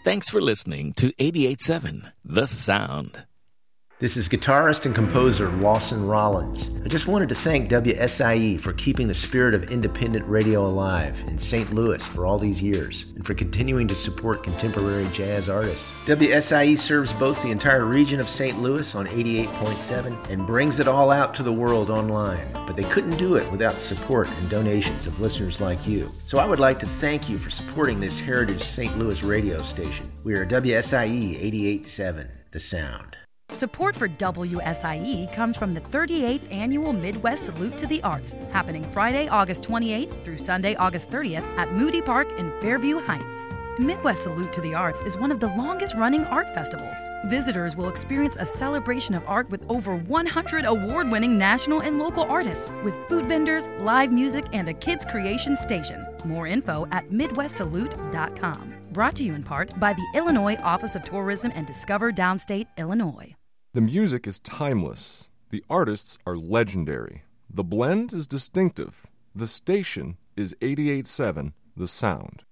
Thanks for listening to 88.7 The Sound. This is guitarist and composer Lawson Rollins. I just wanted to thank WSIE for keeping the spirit of independent radio alive in St. Louis for all these years, and for continuing to support contemporary jazz artists. WSIE serves both the entire region of St. Louis on 88.7 and brings it all out to the world online. But they couldn't do it without the support and donations of listeners like you. So I would like to thank you for supporting this heritage St. Louis radio station. We are WSIE 88.7, The Sound. Support for WSIE comes from the 38th Annual Midwest Salute to the Arts, happening Friday, August 28th through Sunday, August 30th at Moody Park in Fairview Heights. Midwest Salute to the Arts is one of the longest-running art festivals. Visitors will experience a celebration of art with over 100 award-winning national and local artists, with food vendors, live music, and a kids' creation station. More info at MidwestSalute.com. Brought to you in part by the Illinois Office of Tourism and Discover Downstate, Illinois. The music is timeless. The artists are legendary. The blend is distinctive. The station is 88.7 The Sound.